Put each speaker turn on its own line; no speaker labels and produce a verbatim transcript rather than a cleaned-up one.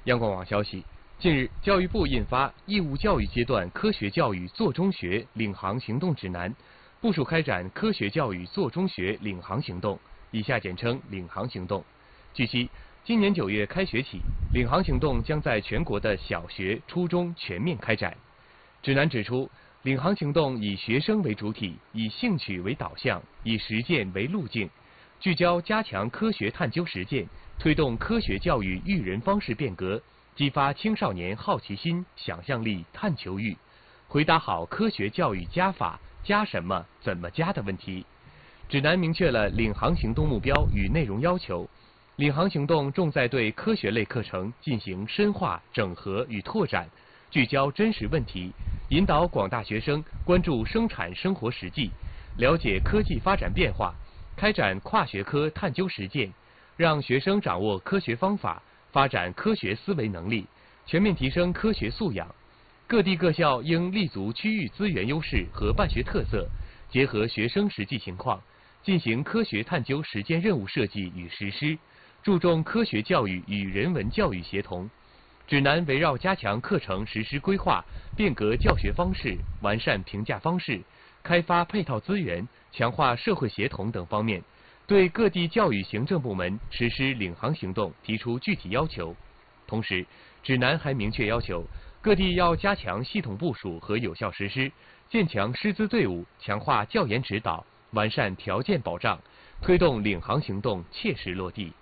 央广网消息，近日，教育部印发《义务教育阶段科学教育做中学领航行动指南》，部署开展科学教育做中学领航行动，以下简称“领航行动”。据悉，今年九月开学起，领航行动将在全国的小学、初中全面开展。指南指出，领航行动以学生为主体，以兴趣为导向，以实践为路径，聚焦加强科学探究实践，推动科学教育育人方式变革，激发青少年好奇心、想象力、探求欲，回答好科学教育加法、加什么、怎么加的问题。指南明确了领航行动目标与内容要求。领航行动重在对科学类课程进行深化、整合与拓展，聚焦真实问题，引导广大学生关注生产生活实际，了解科技发展变化，开展跨学科探究实践，让学生掌握科学方法，发展科学思维能力，全面提升科学素养。各地各校应立足区域资源优势和办学特色，结合学生实际情况，进行科学探究实践任务设计与实施，注重科学教育与人文教育协同。指南围绕加强课程实施规划、变革教学方式、完善评价方式、开发配套资源、强化社会协同等方面，对各地教育行政部门实施领航行动提出具体要求。同时，指南还明确要求各地要加强系统部署和有效实施，建强师资队伍，强化教研指导，完善条件保障，推动领航行动切实落地。